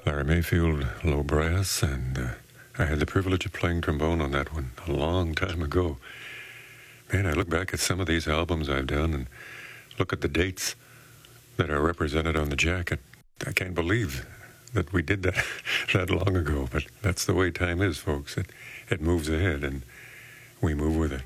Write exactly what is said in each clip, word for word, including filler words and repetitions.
Larry Mayfield, low brass, and uh, I had the privilege of playing trombone on that one a long time ago. Man, I look back at some of these albums I've done and look at the dates that are represented on the jacket. I can't believe that we did that that long ago, but that's the way time is, folks. It, it moves ahead, and we move with it.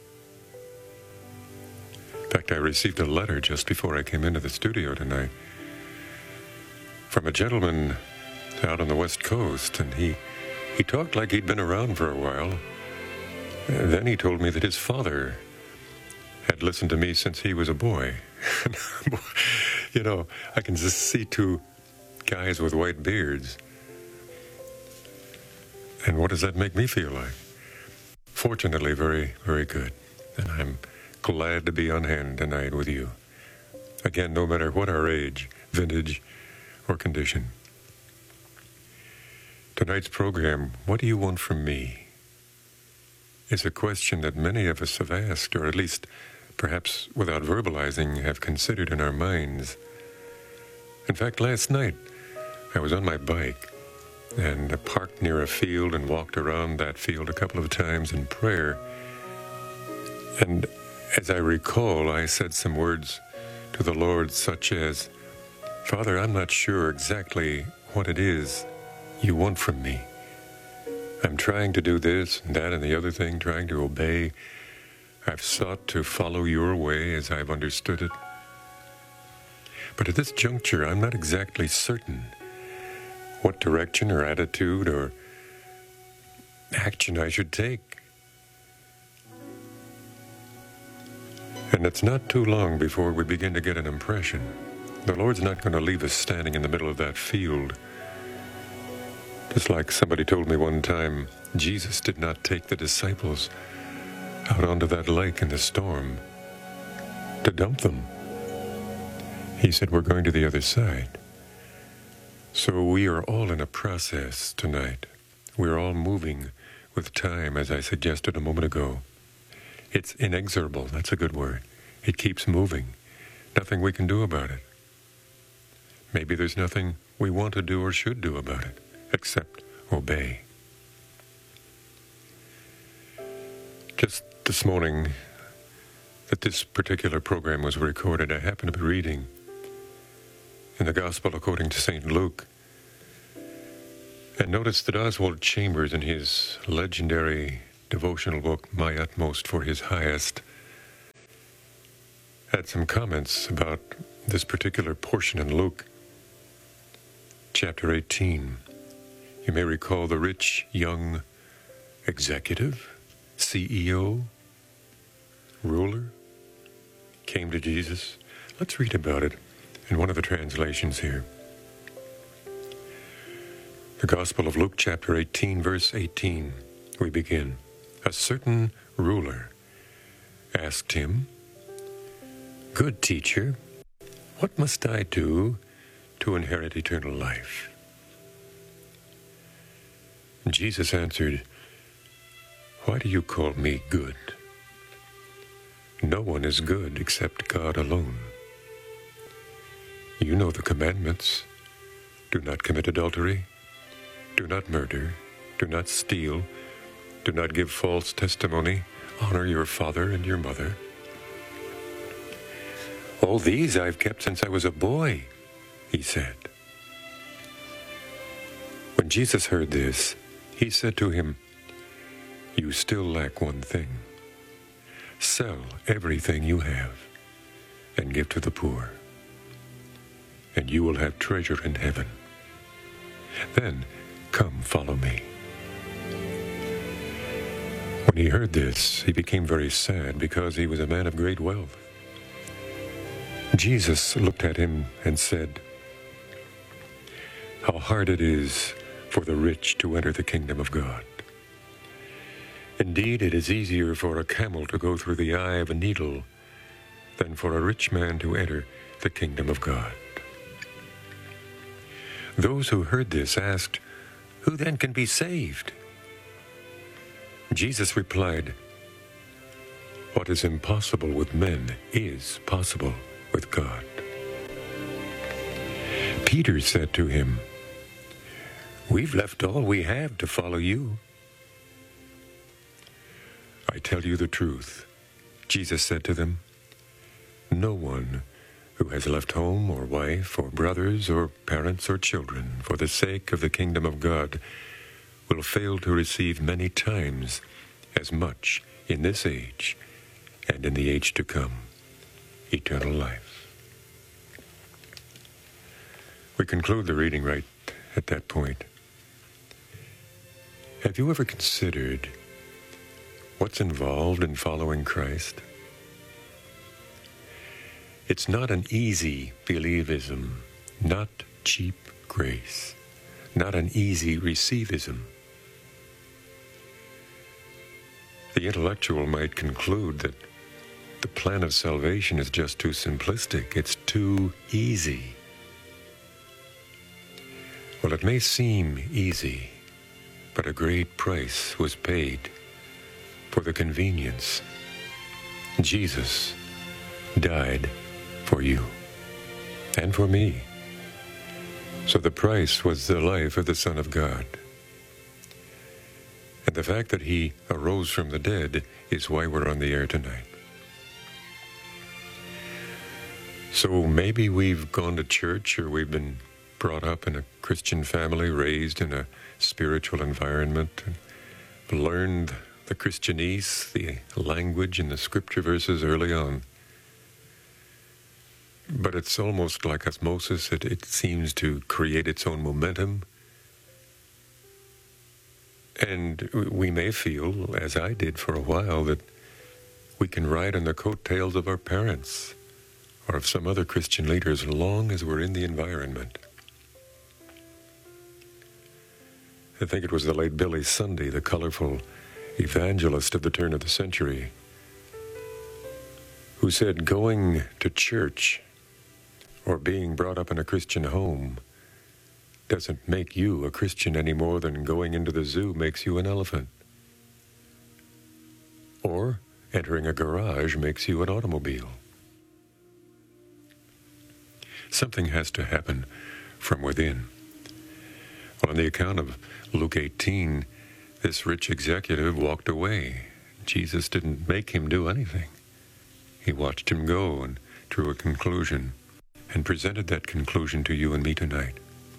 In fact, I received a letter just before I came into the studio tonight from a gentleman out on the West Coast, and he, he talked like he'd been around for a while. And then he told me that his father had listened to me since he was a boy. You know, I can just see two guys with white beards. And what does that make me feel like? Fortunately, very, very good. And I'm glad to be on hand tonight with you. Again, no matter what our age, vintage, or condition. Tonight's program, What Do You Want From Me? Is a question that many of us have asked, or at least perhaps without verbalizing, have considered in our minds. In fact, last night, I was on my bike and parked near a field and walked around that field a couple of times in prayer. And as I recall, I said some words to the Lord such as, Father, I'm not sure exactly what it is you want from me. I'm trying to do this and that and the other thing, trying to obey. I've sought to follow your way as I've understood it. But at this juncture, I'm not exactly certain what direction or attitude or action I should take. And it's not too long before we begin to get an impression. The Lord's not going to leave us standing in the middle of that field. Just like somebody told me one time, Jesus did not take the disciples out onto that lake in the storm to dump them. He said, we're going to the other side. So we are all in a process tonight. We're all moving with time, as I suggested a moment ago. It's inexorable. That's a good word. It keeps moving. Nothing we can do about it. Maybe there's nothing we want to do or should do about it, except obey. Just this morning, that this particular program was recorded, I happened to be reading in the Gospel according to Saint Luke, and noticed that Oswald Chambers, in his legendary devotional book, My Utmost for His Highest, had some comments about this particular portion in Luke chapter eighteen. You may recall the rich young executive, C E O, ruler, came to Jesus. Let's read about it in one of the translations here. The Gospel of Luke, chapter eighteen, verse eighteen. We begin. A certain ruler asked him, Good teacher, what must I do to inherit eternal life? Jesus answered, Why do you call me good? No one is good except God alone. You know the commandments. Do not commit adultery. Do not murder. Do not steal. Do not give false testimony. Honor your father and your mother. All these I've kept since I was a boy, he said. When Jesus heard this, he said to him, You still lack one thing. Sell everything you have and give to the poor, and you will have treasure in heaven. Then come follow me. When he heard this, he became very sad because he was a man of great wealth. Jesus looked at him and said, How hard it is for the rich to enter the kingdom of God. Indeed, it is easier for a camel to go through the eye of a needle than for a rich man to enter the kingdom of God. Those who heard this asked, Who then can be saved? Jesus replied, What is impossible with men is possible with God. Peter said to him, We've left all we have to follow you. I tell you the truth, Jesus said to them, no one who has left home or wife or brothers or parents or children for the sake of the kingdom of God will fail to receive many times as much in this age and in the age to come, eternal life. We conclude the reading right at that point. Have you ever considered what's involved in following Christ? It's not an easy believism, not cheap grace, not an easy receivism. The intellectual might conclude that the plan of salvation is just too simplistic, it's too easy. Well, it may seem easy, but a great price was paid for the convenience. Jesus died for you and for me. So the price was the life of the Son of God. And the fact that he arose from the dead is why we're on the air tonight. So maybe we've gone to church, or we've been brought up in a Christian family, raised in a spiritual environment, and learned the Christianese, the language and the scripture verses early on. But it's almost like osmosis. It, it seems to create its own momentum. And we may feel, as I did for a while, that we can ride on the coattails of our parents or of some other Christian leaders as long as we're in the environment. I think it was the late Billy Sunday, the colorful evangelist of the turn of the century, who said going to church or being brought up in a Christian home doesn't make you a Christian any more than going into the zoo makes you an elephant. Or entering a garage makes you an automobile. Something has to happen from within. Well, on the account of Luke eighteen, this rich executive walked away. Jesus didn't make him do anything. He watched him go and drew a conclusion and presented that conclusion to you and me tonight.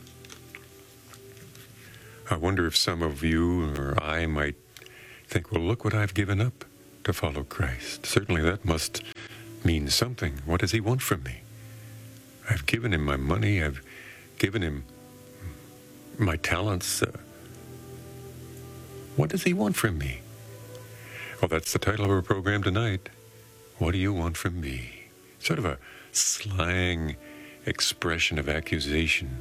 I wonder if some of you or I might think, well, look what I've given up to follow Christ. Certainly that must mean something. What does he want from me? I've given him my money. I've given him my talents. Uh, what does he want from me? Well, that's the title of our program tonight. What do you want from me? Sort of a slang expression of accusation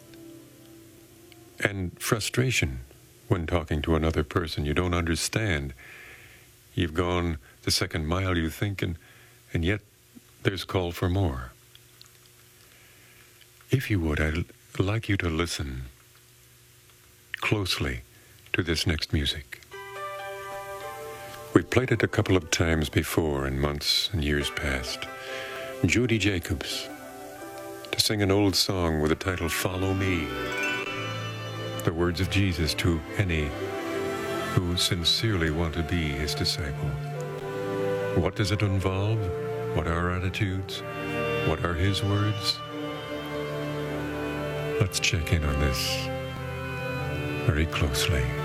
and frustration when talking to another person. You don't understand. You've gone the second mile, you think, and, and yet there's call for more. If you would, I'd like you to listen closely to this next music. We've played it a couple of times before in months and years past. Judy Jacobs, to sing an old song with the title Follow Me. The words of Jesus to any who sincerely want to be his disciple. What does it involve? What are our attitudes? What are his words? Let's check in on this very closely.